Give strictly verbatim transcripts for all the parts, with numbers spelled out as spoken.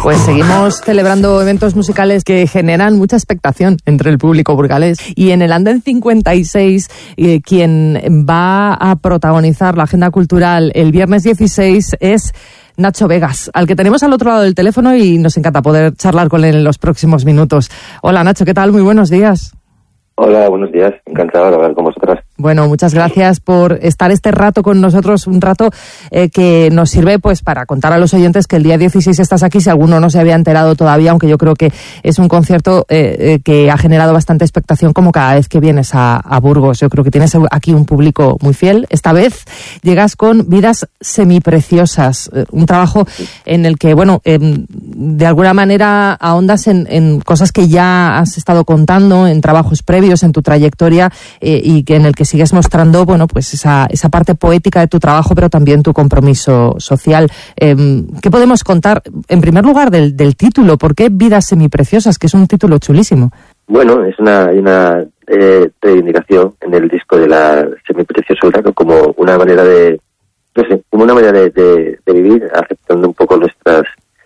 Pues seguimos celebrando eventos musicales que generan mucha expectación entre el público burgalés. Y en el Andén cincuenta y seis, eh, quien va a protagonizar la agenda cultural el viernes dieciséis es Nacho Vegas, al que tenemos al otro lado del teléfono y nos encanta poder charlar con él en los próximos minutos. Hola Nacho, ¿qué tal? Muy buenos días. Hola, buenos días. Encantado de hablar con vosotras. Bueno, muchas gracias por estar este rato con nosotros, un rato eh, que nos sirve pues para contar a los oyentes que el día dieciséis estás aquí, si alguno no se había enterado todavía, aunque yo creo que es un concierto eh, eh, que ha generado bastante expectación como cada vez que vienes a, a Burgos. Yo creo que tienes aquí un público muy fiel. Esta vez llegas con Vidas Semipreciosas, eh, un trabajo en el que, bueno, eh, de alguna manera ahondas en, en cosas que ya has estado contando, en trabajos previos, en tu trayectoria eh, y que en el que sigues mostrando, bueno, pues esa, esa parte poética de tu trabajo, pero también tu compromiso social. Eh, ¿Qué podemos contar, en primer lugar, del, del título? ¿Por qué Vidas Semipreciosas? Que es un título chulísimo. Bueno, es una, una eh, reivindicación en el disco de la Semipreciosa, como una manera de, no sé, como una manera de, de, de vivir, aceptando un poco nuestras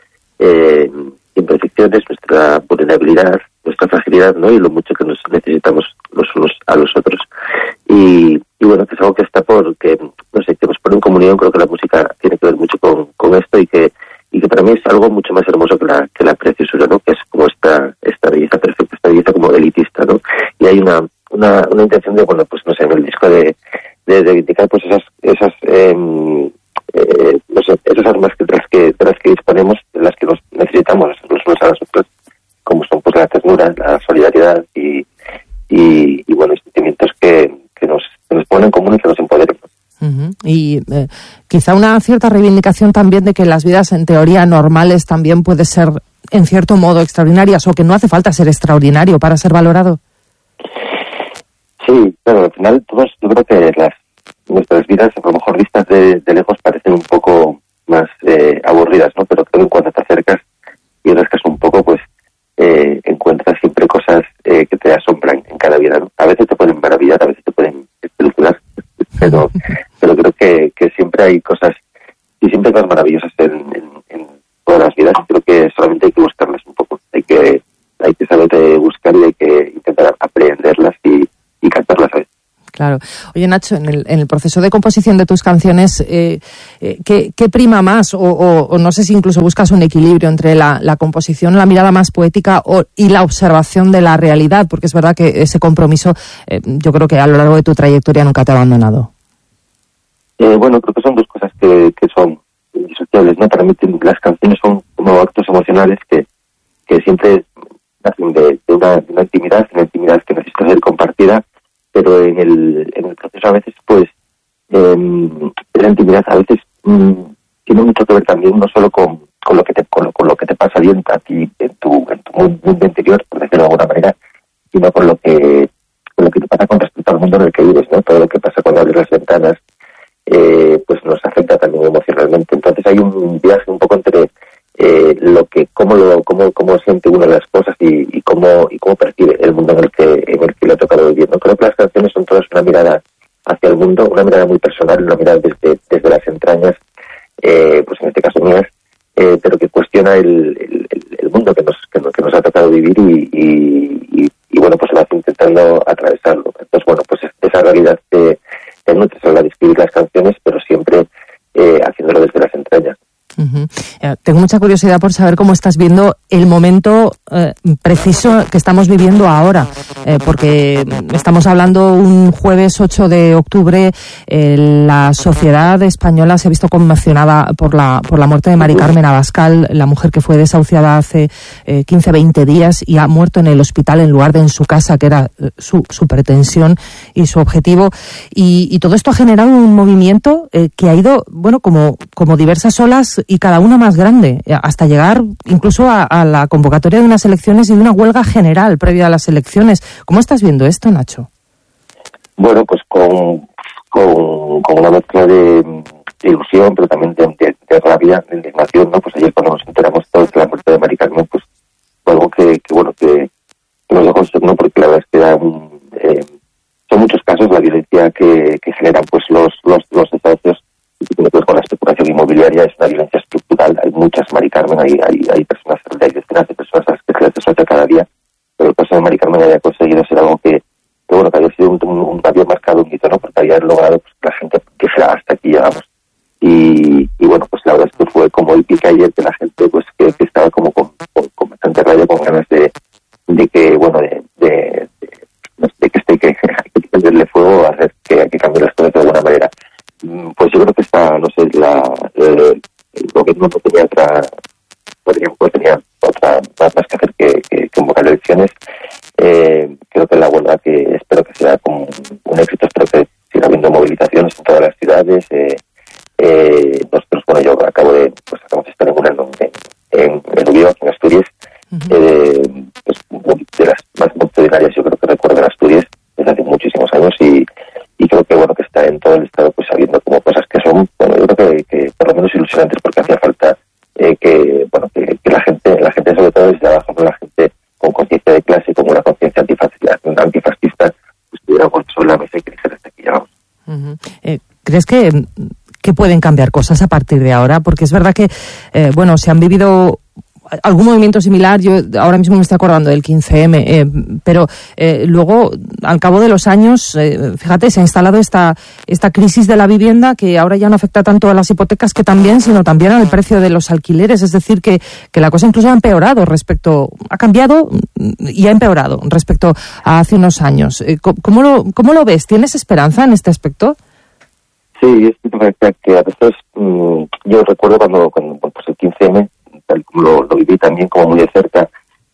eh, imperfecciones, nuestra vulnerabilidad, nuestra fragilidad, ¿no? Y lo mucho que nos necesitamos los unos a los otros. Y, y bueno, que es algo que está por, que, no sé, que nos pone en comunión. Creo que la música tiene que ver mucho con, con esto y que, y que para mí es algo mucho más hermoso que la, que la preciosura, ¿no? Que es como esta, esta belleza perfecta, esta belleza como elitista, ¿no? Y hay una, una, una intención de, bueno, pues no sé, en el disco de, de, de indicar pues esas, esas, eh, eh, no sé, esas armas que, de las que, de las que disponemos, de las que nos necesitamos los unos a los otros, como son pues la ternura, la solidaridad y, y, y bueno, sentimientos que, que, nos, que nos ponen en común y que nos empoderen. Uh-huh. Y eh, quizá una cierta reivindicación también de que las vidas en teoría normales también pueden ser en cierto modo extraordinarias, o que no hace falta ser extraordinario para ser valorado. Sí, pero al final todos, yo creo que las nuestras vidas, a lo mejor vistas de, de lejos, parecen un poco más eh, aburridas, ¿no? Pero creo que cuando te acercas y rascas un poco, pues eh, encuentras siempre cosas eh, que te asombran en cada vida, ¿no? A veces te pueden maravillar, a veces te pueden espeluznar, pero pero creo que, que siempre hay cosas, y siempre hay cosas maravillosas en, en, en todas las vidas. Creo que solamente hay que buscarlas un poco, hay que hay que saber buscar y hay que intentar aprenderlas y, y cantarlas a veces. Claro. Oye, Nacho, en el, en el proceso de composición de tus canciones, eh, eh, ¿qué, ¿qué prima más? O, o, o no sé si incluso buscas un equilibrio entre la, la composición, la mirada más poética o, y la observación de la realidad, porque es verdad que ese compromiso, eh, yo creo que a lo largo de tu trayectoria nunca te ha abandonado. Eh, bueno, creo que son dos cosas que, que son indisociables, ¿no? Para mí las canciones son como actos emocionales que, que siempre nacen de, de, una, de una intimidad, una intimidad que necesita ser compartida, pero en el, en el proceso a veces, pues, eh, la intimidad a veces mm, tiene mucho que ver también no solo con, con lo que te con lo, con lo que te pasa bien a ti en tu, en tu mundo interior, por decirlo de alguna manera, sino con lo que con lo que te pasa con respecto al mundo en el que vives, ¿no? Todo lo que pasa cuando abres las ventanas, eh, pues nos afecta también emocionalmente. Entonces hay un viaje un poco entre eh, lo que cómo lo cómo cómo siente uno las cosas y, y cómo y cómo percibe el mundo en el que en el que le ha tocado vivir, ¿no? Creo que las canciones son todas una mirada hacia el mundo, una mirada muy personal, una mirada desde desde las entrañas, eh, pues en este caso mías, eh, pero que cuestiona el, el, el mundo que nos que nos, que nos ha tocado vivir y, y, y, y bueno, pues vas intentando atravesarlo. Entonces bueno, pues esa realidad te te nutres a la de escribir las canciones, pero siempre eh, haciéndolo desde las entrañas. Uh-huh. Eh, tengo mucha curiosidad por saber cómo estás viendo el momento eh, preciso que estamos viviendo ahora, eh, porque estamos hablando un jueves ocho de octubre, eh, la sociedad española se ha visto conmocionada por la por la muerte de Mari Carmen Abascal, la mujer que fue desahuciada hace eh, quince, veinte días y ha muerto en el hospital en lugar de en su casa, que era eh, su, su pretensión y su objetivo, y, y todo esto ha generado un movimiento eh, que ha ido, bueno, como, como diversas olas y cada una más grande, hasta llegar incluso a, a la convocatoria de unas elecciones y de una huelga general previa a las elecciones. ¿Cómo estás viendo esto, Nacho? Bueno, pues con, con, con una mezcla de, de ilusión, pero también de, de, de rabia, de indignación, ¿no? Pues ayer cuando nos enteramos todos de la muerte de Mari Carmen, pues fue algo que, que bueno, que, que nos dejó en shock, ¿no? Porque la verdad es que era un, eh, son muchos casos la violencia que, que generan pues los, los, los desahucios. Y que con la especulación inmobiliaria es una violencia estructural. Hay muchas Mari Carmen, hay, hay, hay personas, hay decenas de personas a las que se les dessuelta cada día, pero el caso de Mari Carmen haya conseguido ser algo que, que bueno, que había sido un, un, un había marcado un hito, ¿no? Porque había logrado pues, que la gente que sea hasta aquí llegamos. Y, y bueno, pues la verdad es que fue como el pique ayer de la gente, pues que, que estaba como con, con, con bastante rabia, con ganas de, de que, bueno, de, de, de, de que este, que hay que prenderle fuego, hacer que, que cambie las cosas de alguna manera. Pues yo creo que está, no sé, la, eh, el gobierno no tenía otra, por ejemplo, tenía otra, más, más que hacer que, que, que convocar elecciones. Eh, creo que la huelga, que espero que sea como un éxito, espero que siga habiendo movilizaciones en todas las ciudades. Eh, eh, nosotros, bueno, yo acabo de, pues acabamos de estar en una en, en, en Rubio, aquí en Asturias, uh-huh. eh, pues, de las más multitudinarias, yo creo que recuerdo en Asturias desde hace muchísimos años, y y creo que bueno que está en todo el estado pues sabiendo como cosas que son, bueno, yo creo que, que por lo menos ilusionantes, porque hacía falta eh, que bueno que, que la gente la gente sobre todo desde abajo, ¿no? La gente con conciencia de clase, con una conciencia antifascista, antifascista pues tuviera puesto sobre la mesa y que dijera hasta aquí llegamos. Uh-huh. eh, ¿crees que, que pueden cambiar cosas a partir de ahora? Porque es verdad que eh, bueno, se han vivido algún movimiento similar, yo ahora mismo me estoy acordando del quince eme, eh, pero eh, luego, al cabo de los años, eh, fíjate, se ha instalado esta esta crisis de la vivienda que ahora ya no afecta tanto a las hipotecas que también, sino también al precio de los alquileres, es decir, que, que la cosa incluso ha empeorado respecto, ha cambiado y ha empeorado respecto a hace unos años. Eh, ¿cómo, lo, ¿Cómo lo ves? ¿Tienes esperanza en este aspecto? Sí, es que, que a veces mmm, yo recuerdo cuando, cuando pues el quince eme, tal como lo, lo viví también como muy de cerca,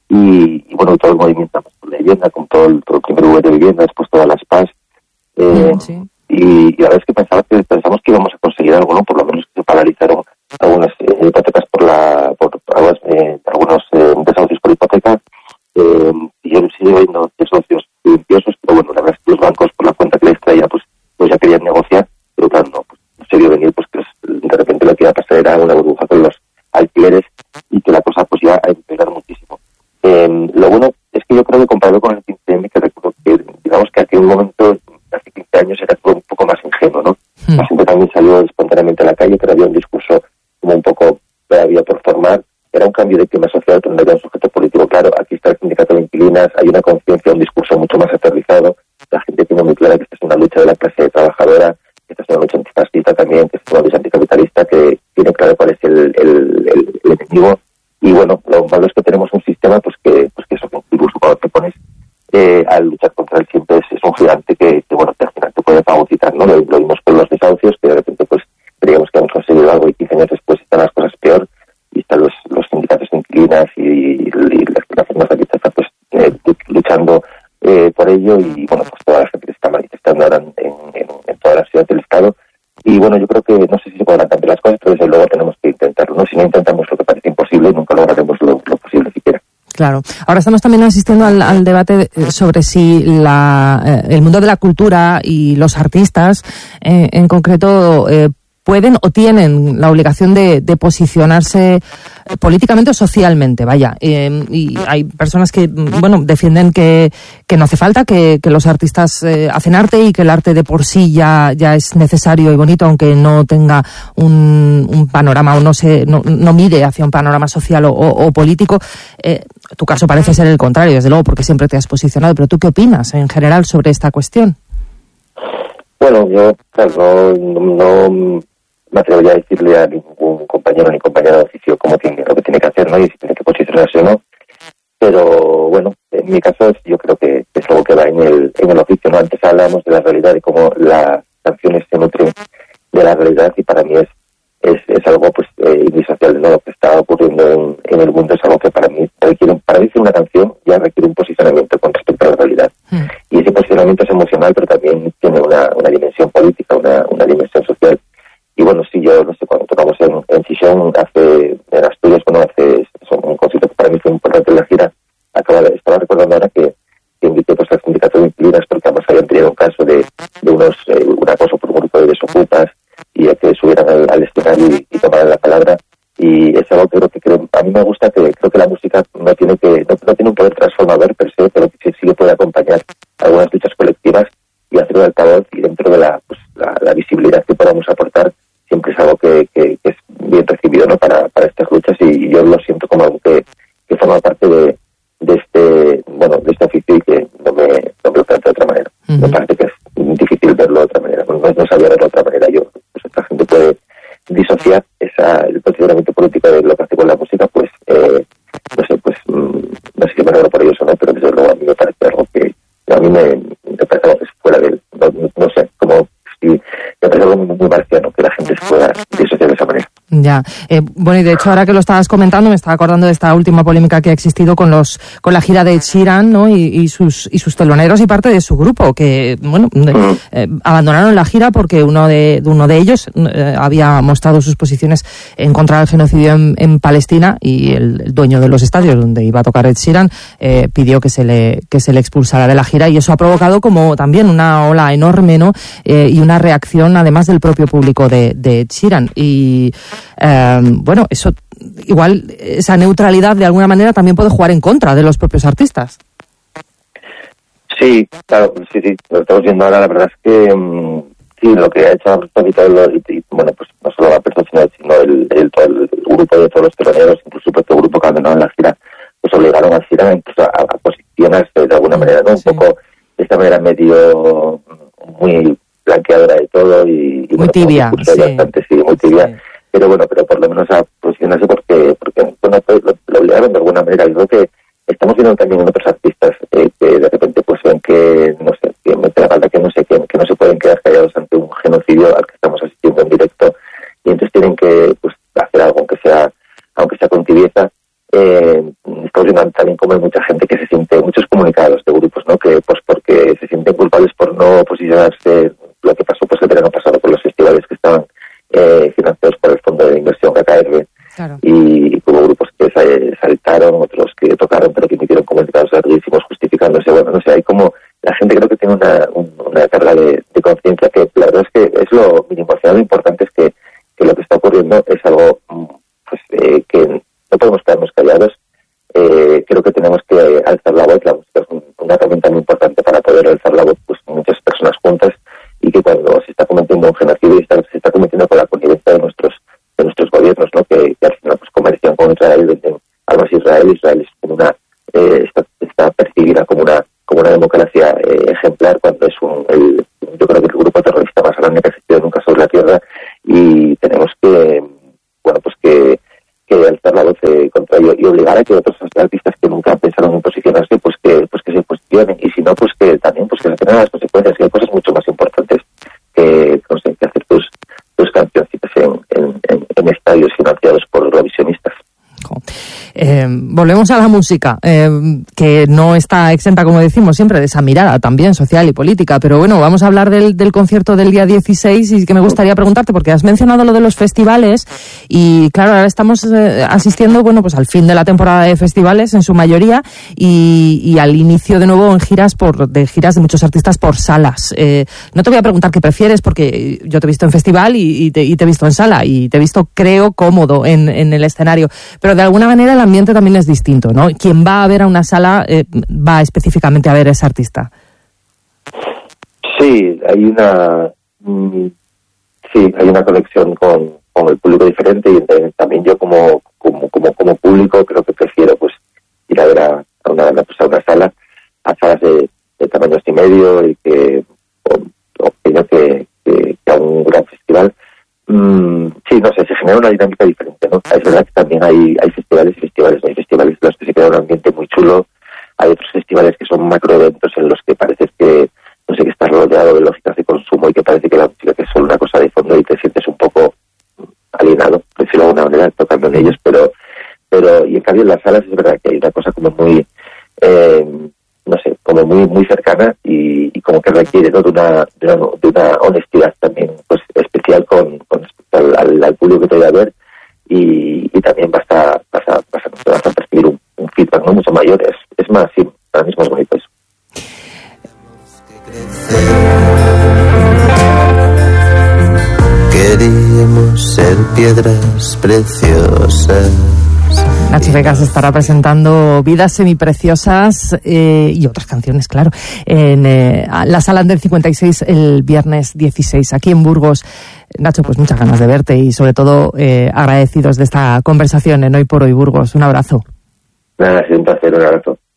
y, y bueno, todo el movimiento por la vivienda, con todo el, todo el primer lugar de vivienda, después todas las P A S, eh, sí. y, y la verdad es que pensaba que pensamos que íbamos a conseguir algo, ¿no? Por lo menos que se paralizaron algunas eh, hipotecas por la, por algunas, eh, algunos eh, desahucios por hipoteca, eh, y yo sigo viendo desahucios limpiosos, pero bueno, la verdad es que los bancos por la cuenta que les traía, pues, pues ya querían negociar, pero claro, no, pues no se vio venir, pues que de repente lo que iba a pasar era una burbuja con los alquileres y que la cosa pues ya ha empeorado muchísimo. Eh, lo bueno es que yo creo que comparado con el quince eme, que recuerdo que digamos que aquel momento, hace quince años, era todo un poco más ingenuo, ¿no? Mm. La gente también salió espontáneamente a la calle, pero había un discurso como un poco todavía por formar, era un cambio de clima social donde había un sujeto político claro, aquí está el sindicato de inquilinas, hay una conciencia, un discurso mucho más aterrizado, la gente tiene muy clara que esta es una lucha de la clase trabajadora, que esta es una lucha antifascista también, que es una lucha anticapitalista, que tiene claro cuál es el, el, el, el enemigo. Y bueno, lo malo es que tenemos un sistema pues que pues que eso, incluso cuando te pones eh, a luchar contra él siempre es, es un gigante que, que bueno, que al final te puede fagocitar, ¿no? Lo, lo vimos con los desahucios, que de repente pues creíamos que habíamos conseguido algo y quince años después están las cosas peor, y están los, los sindicatos de inquilinas y, y, y las plataformas de arquitectas pues eh, luchando eh, por ello, y bueno, pues toda la gente que está manifestando ahora en, en, en todas las ciudades del Estado. Y bueno, yo creo que no sé si se podrán cambiar las cosas, pero desde luego tenemos que intentarlo, ¿no? Si no intentamos lo que parece imposible, nunca lograremos lo, lo posible siquiera. Claro. Ahora estamos también asistiendo al, al debate sobre si la, eh, el mundo de la cultura y los artistas, eh, en concreto, eh, pueden o tienen la obligación de, de posicionarse políticamente o socialmente, vaya. Eh, y hay personas que, bueno, defienden que, que no hace falta, que, que los artistas eh, hacen arte y que el arte de por sí ya, ya es necesario y bonito, aunque no tenga un, un panorama o no se, no, no mire hacia un panorama social o, o, o político. Eh, tu caso parece ser el contrario, desde luego, porque siempre te has posicionado. Pero ¿tú qué opinas en general sobre esta cuestión? Bueno, yo, claro, no, no me atrevería a decirle a ningún compañero ni compañera de oficio cómo tiene, lo que tiene que hacer, ¿no? Y si tiene que posicionarse o no. Pero bueno, en mi caso yo creo que es algo que va en el, en el oficio, ¿no? Antes hablábamos de la realidad y cómo las canciones se nutren de la realidad, y para mí es es, es algo pues eh, indisociable, ¿no? Lo que está ocurriendo en, en el mundo es algo que para mí requiere, para mí una canción ya requiere un posicionamiento con respecto a la realidad. Mm. Y ese posicionamiento es emocional, pero también tiene una, una dimensión política, una, una dimensión social. Y bueno, sí, yo no sé, cuando tocamos en, en Sison hace, en Asturias, bueno, hace, son un concierto que para mí fue importante en la gira, acaba de, estaba recordando ahora que, que invité pues al sindicato de inquilinas, porque además habían tenido un caso de, de unos, eh, un acoso por un grupo de desocupas, y a que subieran al, al escenario y, y tomaran la palabra, y es algo que creo que creo, a mí me gusta, que creo que la música no tiene que, no, no tiene un poder transformador per se, pero que sí, sí puede acompañar algunas luchas colectivas y hacer un altavoz, y dentro de la, pues, la, la visibilidad que podamos aportar, siempre es algo que, que, que es bien recibido, ¿no? Para, para estas luchas, y, forma parte de, de este bueno de este oficio y que no me, no me lo planteo de otra manera. Uh-huh. Me parece que es difícil verlo de otra manera, no, no sabía verlo de otra manera yo. Pues esta gente puede disociar esa, el posicionamiento político de lo que hace con la música, pues eh, no sé, pues no sé si me alegro por ellos o no, pero desde luego a mí me parece algo que a mí me, me parece algo que es fuera de, no, no, no sé, como si me parece algo muy, muy marciano que la gente se pueda disociar de esa manera. Ya, eh, bueno, y de hecho ahora que lo estabas comentando me estaba acordando de esta última polémica que ha existido con los con la gira de Ed Sheeran, ¿no? Y, y sus y sus teloneros y parte de su grupo que, bueno, de, eh, abandonaron la gira porque uno de, de uno de ellos eh, había mostrado sus posiciones en contra del genocidio en, en Palestina y el, el dueño de los estadios donde iba a tocar Ed Sheeran eh, pidió que se le que se le expulsara de la gira y eso ha provocado como también una ola enorme, ¿no? Eh, y una reacción además del propio público de, de Ed Sheeran y Eh, bueno, eso igual esa neutralidad de alguna manera también puede jugar en contra de los propios artistas. Sí, claro, sí, sí, lo estamos viendo ahora. La verdad es que um, sí, lo que ha hecho y, y bueno, pues no solo la persona, sino el, el, todo el grupo de todos los teloneros, incluso el propio grupo que abandonó en la gira, pues obligaron a Sheeran incluso a, a posicionarse de alguna manera, ¿no? Un sí. poco de esta manera medio muy blanqueadora de todo y, y muy bueno, tibia, sí. Bastante, sí, muy tibia. Sí. Pero bueno, pero por lo menos a posicionarse porque porque bueno, lo, lo obligaron de alguna manera. Yo creo que estamos viendo también en otros artistas eh, que de repente pues ven que, no sé, que mete la falta que no sé, que, que no se pueden quedar callados ante un genocidio al que estamos asistiendo en directo y entonces tienen que pues hacer algo, aunque sea aunque sea con tibieza. Eh, estamos viendo también como hay mucha gente que se siente, muchos comunicados de grupos, ¿no? Que pues porque se sienten culpables por no posicionarse, lo que pasó pues el verano pasado con los festivales que estaban Eh, financiados por el fondo de inversión K K R claro. y, y hubo grupos que saltaron, otros que tocaron pero que emitieron comunicados larguísimos justificándose. Bueno, no sé, hay como la gente creo que tiene una, un, una carga de, de conciencia que la verdad es que es lo mínimo. Al final lo importante es que, que lo que está ocurriendo es algo pues eh, que no podemos quedarnos callados. Eh, creo que tenemos que alzar la voz. La música es un, una herramienta muy importante para poder alzar la voz pues muchas personas juntas y que cuando se está cometiendo un genocidio está, se está cometiendo con la connivencia de nuestros de nuestros gobiernos, ¿no? Que, que al final pues comercian con Israel, venden armas a Israel. Israel es como una eh, está, está percibida como una como una democracia eh, ejemplar cuando es un el, yo creo que el grupo terrorista más grande que ha existido nunca sobre la tierra y tenemos que bueno pues que que alzar la voz eh, contra ello y obligar a que otros artistas que nunca pensaron en posicionarse pues que pues que se posicionen y si no pues que también pues que se tengan las consecuencias, que hay cosas mucho más importantes que no sé que hacer tus tus cancioncitas en, en, en, en estadios financiados por revisionistas. Eh, volvemos a la música, eh, que no está exenta, como decimos siempre, de esa mirada también social y política, pero bueno, vamos a hablar del, del concierto del día dieciséis y que me gustaría preguntarte, porque has mencionado lo de los festivales y claro, ahora estamos eh, asistiendo, bueno, pues al fin de la temporada de festivales en su mayoría y, y al inicio de nuevo en giras por de giras de muchos artistas por salas. Eh, no te voy a preguntar qué prefieres, porque yo te he visto en festival y, y, te, y te he visto en sala y te he visto, creo, cómodo en, en el escenario, pero de alguna manera el ambiente también es distinto, ¿no? Quien va a ver a una sala eh, va específicamente a ver a ese artista. Sí, hay una mm, sí, hay una conexión con, con el público diferente y también yo como como como como público creo que prefiero pues ir a ver a, a una pues, a una sala, a salas de, de tamaños y medio y que o, o que, que, que a un gran festival. Mm, sí, no sé, se genera una dinámica diferente, ¿no? Es verdad que también hay, hay festivales y festivales, hay festivales en los que se crea un ambiente muy chulo, hay otros festivales que son macroeventos en los que parece que, no sé, que estás rodeado de lógicas de consumo y que parece que la música que es solo una cosa de fondo y te sientes un poco alienado, por decirlo de alguna manera, tocando en ellos, pero, pero, y en cambio en las salas es verdad que hay una cosa como muy, eh, no sé, como muy muy cercana y, y como que requiere, ¿no? de una de una, de una honestidad también pues especial con, con respecto al, al, al público que te va a ver y, y también vas a vas a, vas a, vas a percibir un, un feedback no mucho mayor, es, es más, sí, ahora mismo es bonito eso. Queríamos ser piedras preciosas. Nacho Vegas estará presentando Vidas Semipreciosas eh, y otras canciones, claro, en eh, la Sala del cincuenta y seis el viernes dieciséis, aquí en Burgos. Nacho, pues muchas ganas de verte y sobre todo eh, agradecidos de esta conversación en Hoy por Hoy Burgos. Un abrazo. Nada, ha sido un placer, un abrazo.